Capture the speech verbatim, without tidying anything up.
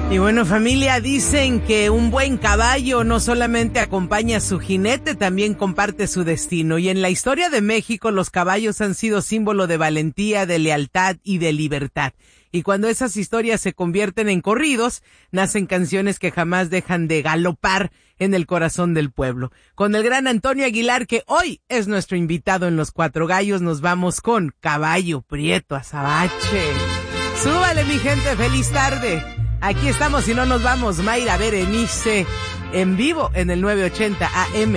Y bueno, familia, dicen que un buen caballo no solamente acompaña a su jinete, también comparte su destino. Y en la historia de México, los caballos han sido símbolo de valentía, de lealtad y de libertad. Y cuando esas historias se convierten en corridos, nacen canciones que jamás dejan de galopar en el corazón del pueblo. Con el gran Antonio Aguilar, que hoy es nuestro invitado en Los Cuatro Gallos, nos vamos con Caballo Prieto Azabache. Súbale, mi gente, feliz tarde. Aquí estamos y no nos vamos. Mayra Berenice en vivo en el nueve ochenta A M.